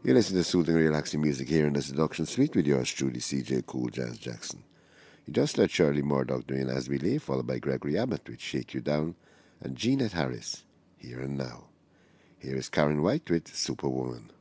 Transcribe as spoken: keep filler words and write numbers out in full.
You listen to soothing, relaxing music here in the Seduction Suite with yours truly, C J Cool Jazz Jackson. You just let Shirley Murdoch doing As We Lay, followed by Gregory Abbott with Shake You Down, and Jeanette Harris, Here and Now. Here is Karen White with Superwoman.